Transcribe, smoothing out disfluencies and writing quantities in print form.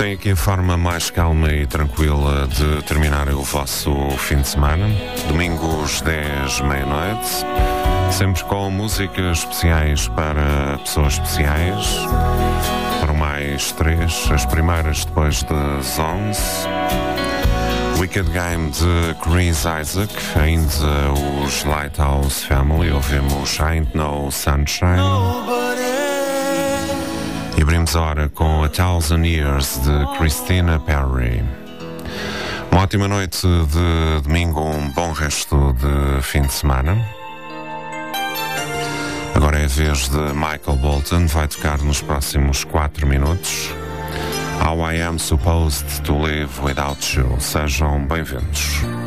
Tem aqui a forma mais calma e tranquila de terminar o vosso fim de semana. Domingos 10, meia-noite. Sempre com músicas especiais para pessoas especiais. Para mais 3, as primeiras depois das 11. Wicked Game de Chris Isaac, ainda os Lighthouse Family, ouvimos Ain't No Sunshine. E abrimos a hora com A Thousand Years de Christina Perri. Uma ótima noite de domingo, um bom resto de fim de semana. Agora é a vez de Michael Bolton, vai tocar nos próximos 4 minutos. How I Am Supposed to Live Without You. Sejam bem-vindos.